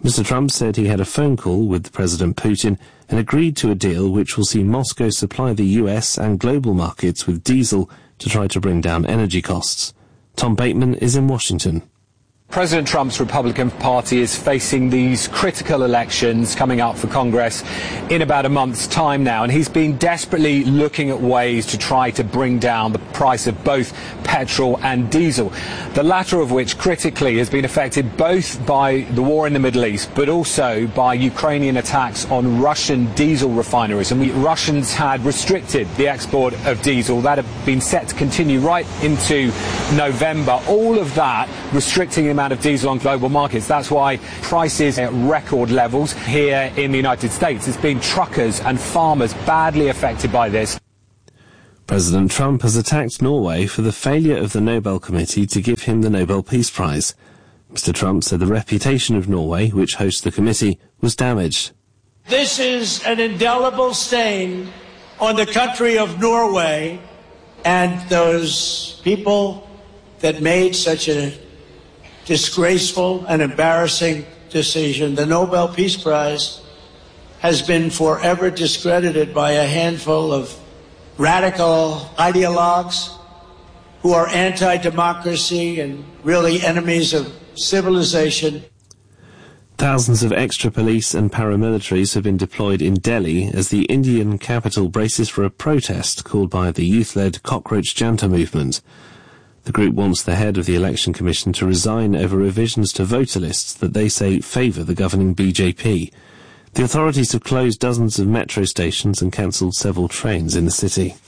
S24: Mister Trump said he had a phone call with President Putin and agreed to a deal which will see Moscow supply the U S and global markets with diesel to try to bring down energy costs. Tom Bateman is in Washington.
S7: President Trump's Republican Party is facing these critical elections coming up for Congress in about a month's time now, and he's been desperately looking at ways to try to bring down the price of both petrol and diesel, the latter of which critically has been affected both by the war in the Middle East but also by Ukrainian attacks on Russian diesel refineries. And the Russians had restricted the export of diesel. That had been set to continue right into November. All of that restricting the amount of diesel on global markets. That's why prices are at record levels here in the United States. It's been truckers and farmers badly affected by this.
S24: President Trump has attacked Norway for the failure of the Nobel Committee to give him the Nobel Peace Prize. Mister Trump said the reputation of Norway, which hosts the committee, was damaged.
S21: This is an indelible stain on the country of Norway and those people that made such a disgraceful and embarrassing decision. The Nobel Peace Prize has been forever discredited by a handful of radical ideologues who are anti-democracy and really enemies of civilization.
S24: Thousands of extra police and paramilitaries have been deployed in Delhi as the Indian capital braces for a protest called by the youth-led Cockroach Janta movement. The group wants the head of the Election Commission to resign over revisions to voter lists that they say favour the governing B J P. The authorities have closed dozens of metro stations and cancelled several trains in the city.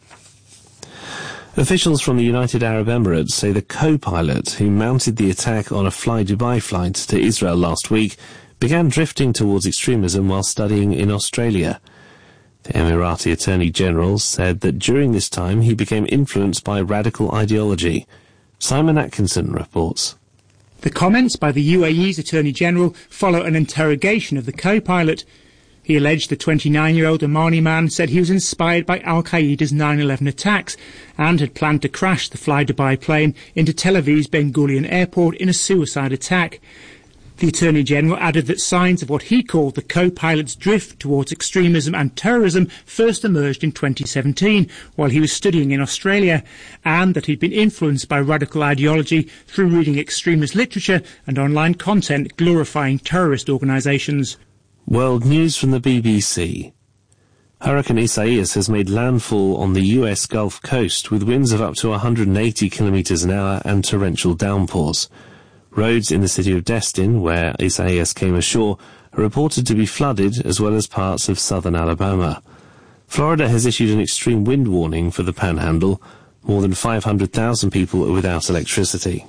S24: Officials from the United Arab Emirates say the co-pilot who mounted the attack on a Fly Dubai flight to Israel last week began drifting towards extremism while studying in Australia. The Emirati Attorney General said that during this time he became influenced by radical ideology. Simon Atkinson reports.
S8: The comments by the U A E's Attorney General follow an interrogation of the co-pilot. He alleged the twenty-nine-year-old Omani man said he was inspired by Al-Qaeda's nine eleven attacks and had planned to crash the Fly Dubai plane into Tel Aviv's Ben Gurion airport in a suicide attack. The Attorney General added that signs of what he called the co-pilot's drift towards extremism and terrorism first emerged in twenty seventeen while he was studying in Australia, and that he'd been influenced by radical ideology through reading extremist literature and online content glorifying terrorist organisations.
S24: World news from the B B C. Hurricane Isaias has made landfall on the U S Gulf Coast with winds of up to one hundred eighty kilometres an hour and torrential downpours. Roads in the city of Destin, where Isaias came ashore, are reported to be flooded, as well as parts of southern Alabama. Florida has issued an extreme wind warning for the Panhandle. More than five hundred thousand people are without electricity.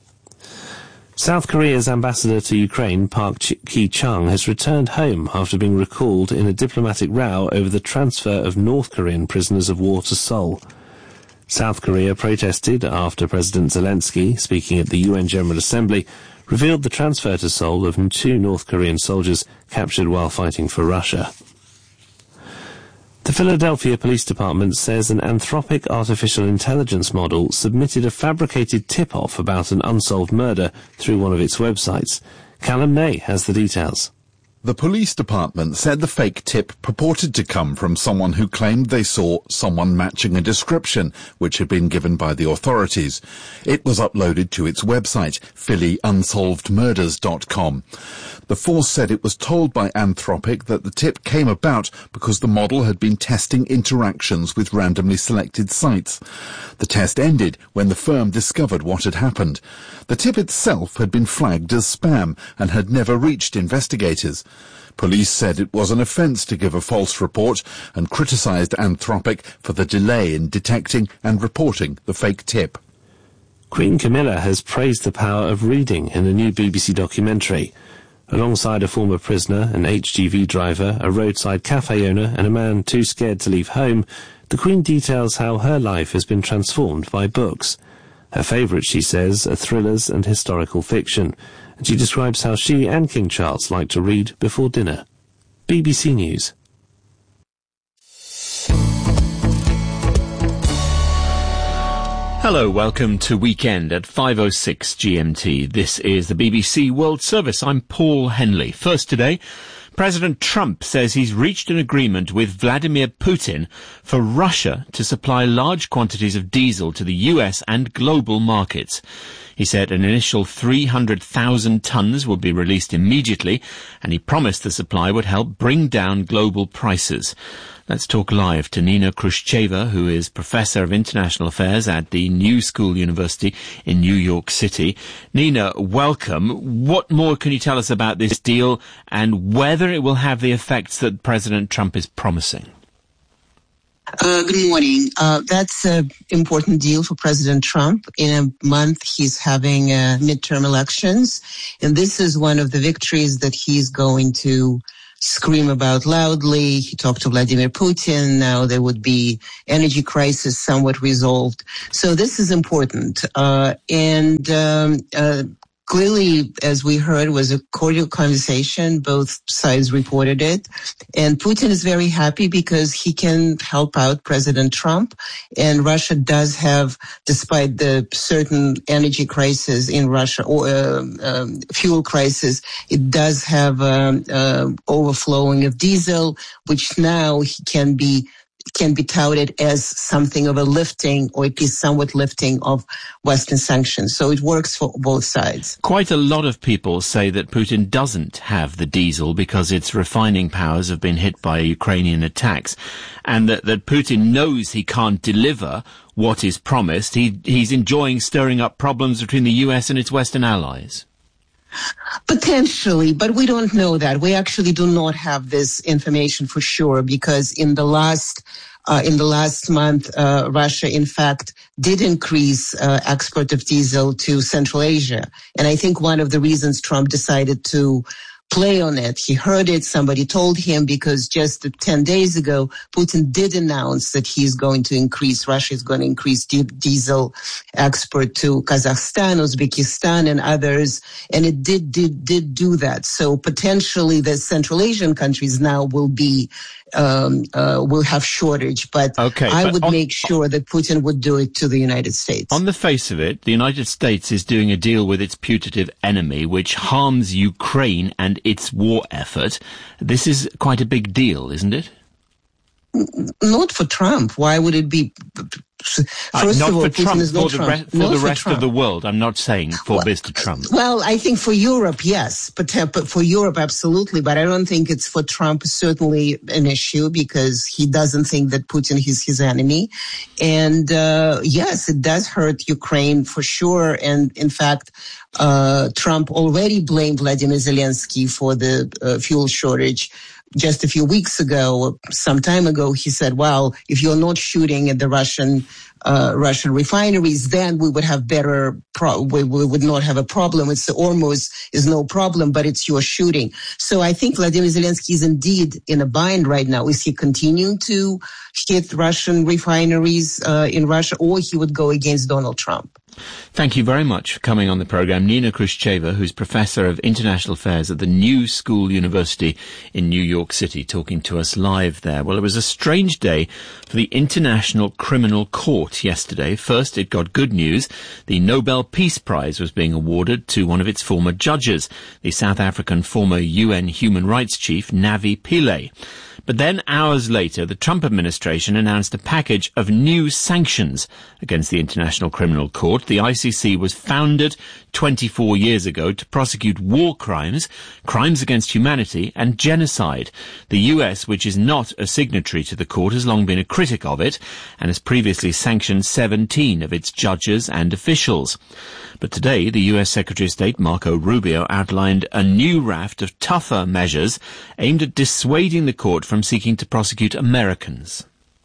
S24: South Korea's ambassador to Ukraine, Park Ki-chung, has returned home after being recalled in a diplomatic row over the transfer of North Korean prisoners of war to Seoul. South Korea protested after President Zelensky, speaking at the U N General Assembly, revealed the transfer to Seoul of two North Korean soldiers captured while fighting for Russia. The Philadelphia Police Department says an Anthropic artificial intelligence model submitted a fabricated tip-off about an unsolved murder through one of its websites. Callum Ney has the details.
S9: The police department said the fake tip purported to come from someone who claimed they saw someone matching a description which had been given by the authorities. It was uploaded to its website, philly unsolved murders dot com. The force said it was told by Anthropic that the tip came about because the model had been testing interactions with randomly selected sites. The test ended when the firm discovered what had happened. The tip itself had been flagged as spam and had never reached investigators. Police said it was an offence to give a false report and criticised Anthropic for the delay in detecting and reporting the fake tip.
S24: Queen Camilla has praised the power of reading in a new B B C documentary. Alongside a former prisoner, an H G V driver, a roadside cafe owner and a man too scared to leave home, the Queen details how her life has been transformed by books. Her favourites, she says, are thrillers and historical fiction, and she describes how she and King Charles like to read before dinner. B B C News.
S4: Hello, welcome to Weekend at five oh six G M T. This is the B B C World Service. I'm Paul Henley. First today, President Trump says he's reached an agreement with Vladimir Putin for Russia to supply large quantities of diesel to the U S and global markets. He said an initial three hundred thousand tons would be released immediately, and he promised the supply would help bring down global prices. Let's talk live to Nina Khrushcheva, who is Professor of International Affairs at the New School University in New York City. Nina, welcome. What more can you tell us about this deal and whether it will have the effects that President Trump is promising?
S6: Uh, good morning. Uh, that's an important deal for President Trump. In a month, he's having uh, midterm elections, and this is one of the victories that he's going to scream about loudly. He talked to Vladimir Putin. Now there would be energy crisis somewhat resolved. So this is important. Uh, and um, uh, clearly, as we heard, was a cordial conversation. Both sides reported it. And Putin is very happy because he can help out President Trump. And Russia does have, despite the certain energy crisis in Russia, or uh, um, fuel crisis, it does have um, uh, overflowing of diesel, which now can be can be touted as something of a lifting, or at least somewhat lifting of Western sanctions. So it works for both sides.
S4: Quite a lot of people say that Putin doesn't have the diesel because its refining powers have been hit by Ukrainian attacks, and that, that Putin knows he can't deliver what is promised. He, he's enjoying stirring up problems between the U S and its Western allies.
S6: Potentially, but we don't know that. We actually do not have this information for sure, because in the last uh, in the last month, uh, Russia, in fact, did increase uh, export of diesel to Central Asia. And I think one of the reasons Trump decided to play on it, he heard it, somebody told him, because just ten days ago, Putin did announce that he's going to increase, Russia is going to increase di- diesel export to Kazakhstan, Uzbekistan, and others, and it did, did, did do that. So potentially the Central Asian countries now will be, um, uh, will have shortage, but
S4: okay,
S6: I
S4: but
S6: would
S4: on,
S6: make sure that Putin would do it to the United States.
S4: On the face of it, the United States is doing a deal with its putative enemy, which harms Ukraine and its war effort. This is quite a big deal, isn't it?
S6: Not for Trump. Why would it be? First
S4: uh, not
S6: of all,
S4: for
S6: Putin
S4: Trump,
S6: is
S4: for
S6: not
S4: the,
S6: Trump.
S4: re- for
S6: not
S4: the
S6: for
S4: rest
S6: Trump.
S4: of the world. I'm not saying for
S6: well,
S4: Mister Trump.
S6: Well, I think for Europe, yes, but, uh, but for Europe, absolutely. But I don't think it's for Trump certainly an issue, because he doesn't think that Putin is his enemy. And uh, yes, it does hurt Ukraine for sure. And in fact, uh, Trump already blamed Vladimir Zelensky for the uh, fuel shortage. Just a few weeks ago, some time ago, he said, well, if you're not shooting at the Russian uh, Russian refineries, then we would have better, pro- we, we would not have a problem. It's the Hormuz is no problem, but it's your shooting. So I think Vladimir Zelensky is indeed in a bind right now. Is he continuing to hit Russian refineries uh, in Russia, or he would go against Donald Trump?
S4: Thank you very much for coming on the programme. Nina Khrushcheva, who's Professor of International Affairs at the New School University in New York City, talking to us live there. Well, it was a strange day for the International Criminal Court yesterday. First, it got good news. The Nobel Peace Prize was being awarded to one of its former judges, the South African former U N human rights chief, Navi Pillay. But then, hours later, the Trump administration announced a package of new sanctions against the International Criminal Court. The I C C was founded twenty-four years ago to prosecute war crimes, crimes against humanity, and genocide. The U S, which is not a signatory to the court, has long been a critic of it and has previously sanctioned seventeen of its judges and officials. But today, the U S Secretary of State, Marco Rubio, outlined a new raft of tougher measures aimed at dissuading the court from seeking to prosecute Americans.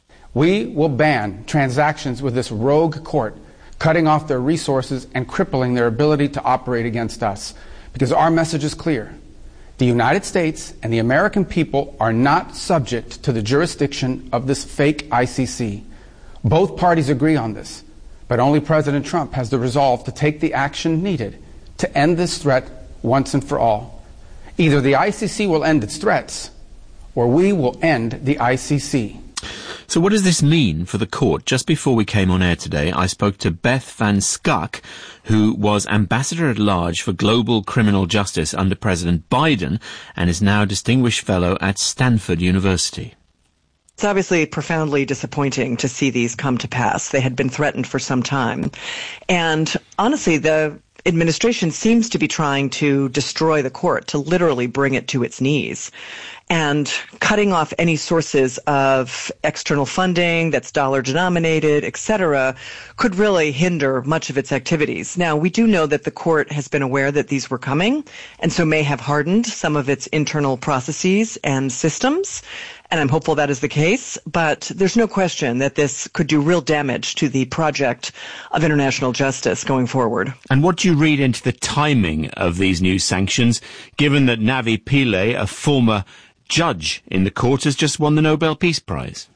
S10: We will ban transactions with this rogue court, cutting off their resources and crippling their ability to operate against us. Because our message is clear. The United States and the American people are not subject to the jurisdiction of this fake I C C. Both parties agree on this. But only President Trump has the resolve to take the action needed to end this threat once and for all. Either the I C C will end its threats, or we will end the I C C.
S4: So what does this mean for the court? Just before we came on air today, I spoke to Beth Van Schaack, who was Ambassador at Large for Global Criminal Justice under President Biden and is now Distinguished Fellow at Stanford University.
S11: It's obviously profoundly disappointing to see these come to pass. They had been threatened for some time. And honestly, the administration seems to be trying to destroy the court, to literally bring it to its knees. And cutting off any sources of external funding that's dollar denominated, et cetera, could really hinder much of its activities. Now, we do know that the court has been aware that these were coming, and so may have hardened some of its internal processes and systems. And I'm hopeful that is the case, but there's no question that this could do real damage to the project of international justice going forward.
S4: And what do you read into the timing of these new sanctions, given that Navi Pillay, a former judge in the court, has just won the Nobel Peace Prize?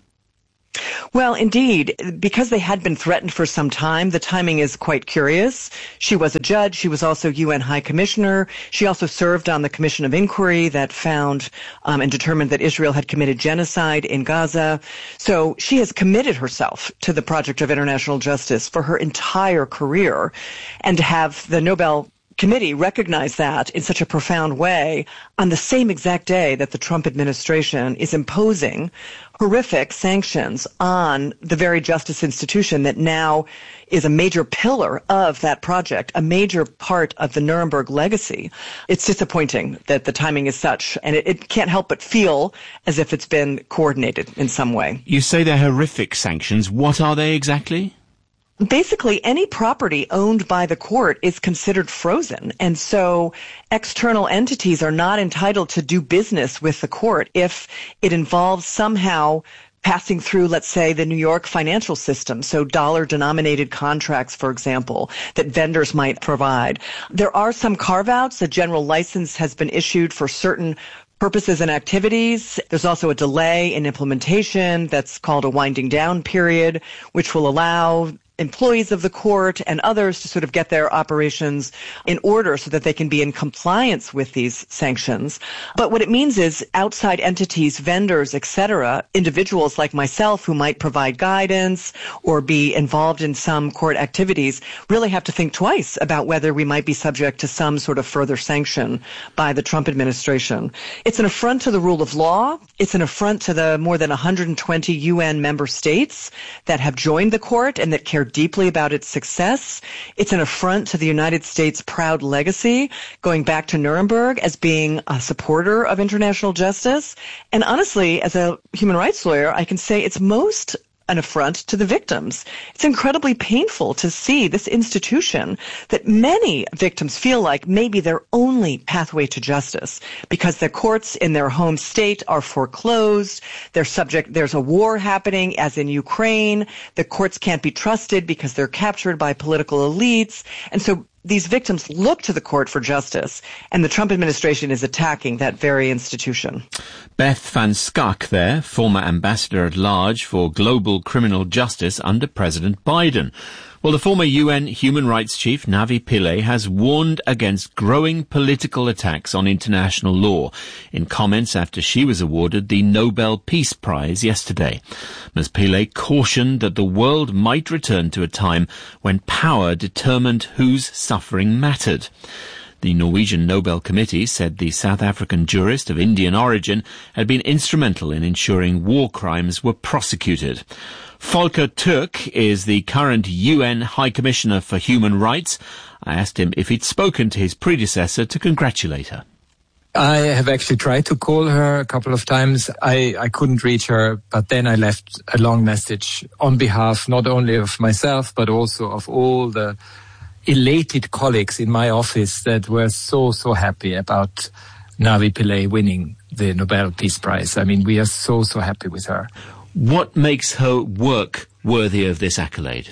S11: Well, indeed, because they had been threatened for some time, the timing is quite curious. She was a judge. She was also U N High Commissioner. She also served on the Commission of Inquiry that found um, and determined that Israel had committed genocide in Gaza. So she has committed herself to the project of international justice for her entire career. And to have the Nobel Committee recognize that in such a profound way on the same exact day that the Trump administration is imposing horrific sanctions on the very justice institution that now is a major pillar of that project, a major part of the Nuremberg legacy. It's disappointing that the timing is such, and it, it can't help but feel as if it's been coordinated in some way.
S4: You say they're horrific sanctions. What are they exactly?
S11: Basically, any property owned by the court is considered frozen, and so external entities are not entitled to do business with the court if it involves somehow passing through, let's say, the New York financial system, so dollar-denominated contracts, for example, that vendors might provide. There are some carve-outs. A general license has been issued for certain purposes and activities. There's also a delay in implementation that's called a winding down period, which will allow employees of the court and others to sort of get their operations in order so that they can be in compliance with these sanctions. But what it means is outside entities, vendors, et cetera, individuals like myself who might provide guidance or be involved in some court activities really have to think twice about whether we might be subject to some sort of further sanction by the Trump administration. It's an affront to the rule of law. It's an affront to the more than one hundred twenty U N member states that have joined the court and that care deeply about its success. It's an affront to the United States' proud legacy, going back to Nuremberg as being a supporter of international justice. And honestly, as a human rights lawyer, I can say it's most an affront to the victims. It's incredibly painful to see this institution that many victims feel like may be their only pathway to justice because the courts in their home state are foreclosed. They're subject, there's a war happening as in Ukraine. The courts can't be trusted because they're captured by political elites. And so these victims look to the court for justice, and the Trump administration is attacking that very institution.
S4: Beth Van Schaack there, former ambassador at large for global criminal justice under President Biden. Well, the former U N human rights chief, Navi Pillay, has warned against growing political attacks on international law in comments after she was awarded the Nobel Peace Prize yesterday. Miz Pillay cautioned that the world might return to a time when power determined whose suffering mattered. The Norwegian Nobel Committee said the South African jurist of Indian origin had been instrumental in ensuring war crimes were prosecuted. Volker Turk is the current U N High Commissioner for Human Rights. I asked him if he'd spoken to his predecessor to congratulate her.
S12: I have actually tried to call her a couple of times. I, I couldn't reach her, but then I left a long message on behalf not only of myself, but also of all the elated colleagues in my office that were so, so happy about Navi Pillay winning the Nobel Peace Prize. I mean, we are so, so happy with her.
S4: What makes her work worthy of this accolade?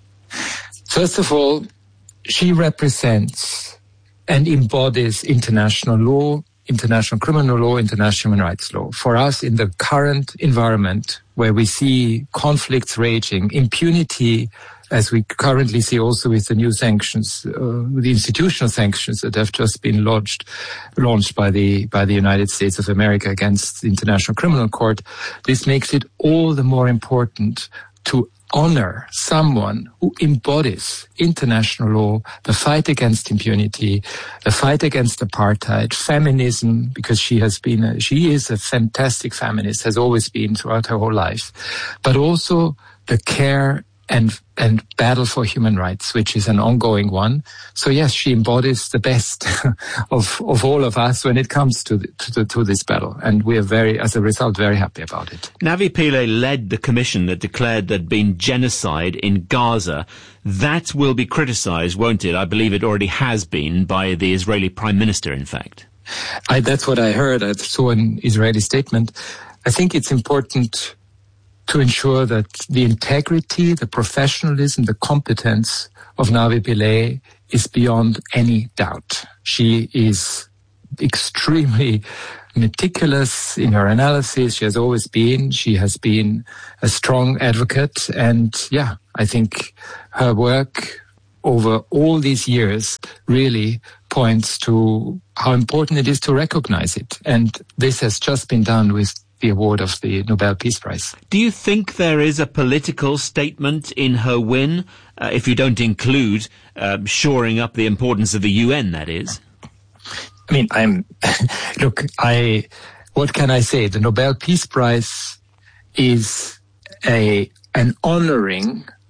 S12: First of all, she represents and embodies international law, international criminal law, international human rights law. For us, in the current environment where we see conflicts raging, impunity as we currently see also with the new sanctions, uh, the institutional sanctions that have just been launched, launched by the by the United States of America against the International Criminal Court, this makes it all the more important to honor someone who embodies international law, the fight against impunity, the fight against apartheid, feminism, because she has been, a, she is a fantastic feminist, has always been throughout her whole life, but also the care and and battle for human rights, which is an ongoing one. So yes, she embodies the best of of all of us when it comes to the, to, the, to this battle, and we are very, as a result, very happy about it.
S4: Navi Pillay led the commission that declared there'd been genocide in Gaza. That will be criticised, won't it? I believe it already has been by the Israeli Prime Minister, in fact.
S12: I, that's what I heard. I saw an Israeli statement. I think it's important to ensure that the integrity, the professionalism, the competence of Navi Pillay is beyond any doubt. She is extremely meticulous in her analysis. She has always been. She has been a strong advocate. And yeah, I think her work over all these years really points to how important it is to recognize it. And this has just been done with the award of the Nobel Peace Prize.
S4: Do you think there is a political statement in her win, uh, if you don't include uh, shoring up the importance of the U N, that is?
S12: I mean, I'm, look, I, what can I say? The Nobel Peace Prize is a, an honoring